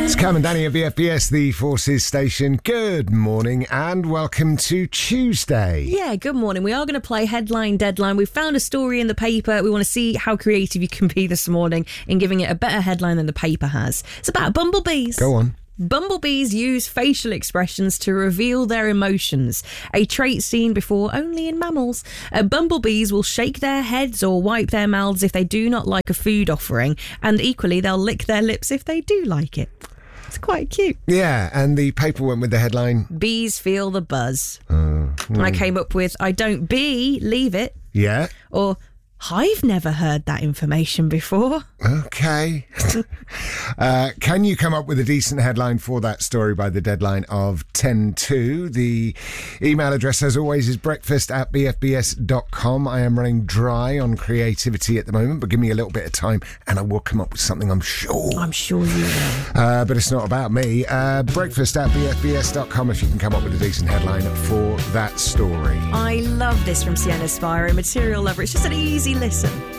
Cam and Danny at BFBS, the Forces station. Good morning and welcome to Tuesday. Yeah, good morning. We are going to play Headline Deadline. We've found a story in the paper. We want to see how creative you can be this morning in giving it a better headline than the paper has. It's about bumblebees. Go on. Bumblebees use facial expressions to reveal their emotions, a trait seen before only in mammals. Bumblebees will shake their heads or wipe their mouths if they do not like a food offering, and equally they'll lick their lips if they do like it. It's quite cute. Yeah, and the paper went with the headline, Bees feel the buzz. I came up with, I don't believe it. Yeah. Or, I've never heard that information before. Okay. Can you come up with a decent headline for that story by the deadline of 10:02? The email address, as always, is breakfast@bfbs.com. I am running dry on creativity at the moment, but give me a little bit of time and I will come up with something, I'm sure. I'm sure you will. But it's not about me. Breakfast@bfbs.com if you can come up with a decent headline for that story. I love this from Sienna Spire, a material lover. It's just an easy listen.